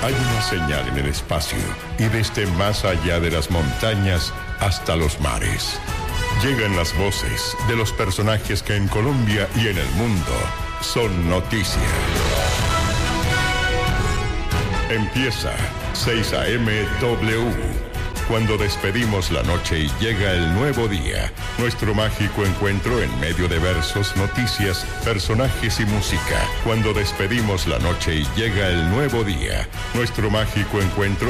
Hay una señal en el espacio y desde más allá de las montañas hasta los mares. Llegan las voces de los personajes que en Colombia y en el mundo son noticia. Empieza 6 a.m. W. Cuando despedimos la noche y llega el nuevo día, nuestro mágico encuentro en medio de versos, noticias, personajes y música. Cuando despedimos la noche y llega el nuevo día, nuestro mágico encuentro